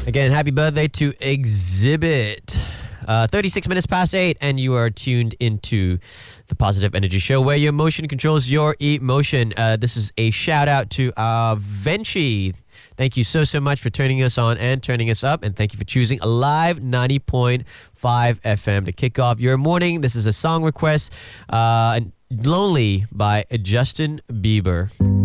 Again, happy birthday to Exhibit. 36 minutes past 8, and you are tuned into the Positive Energy Show, where your emotion controls your emotion. This is a shout out to Venchi. Thank you so much for turning us on and turning us up, and thank you for choosing Alive 90.5 FM to kick off your morning. This is a song request, Lonely by Justin Bieber.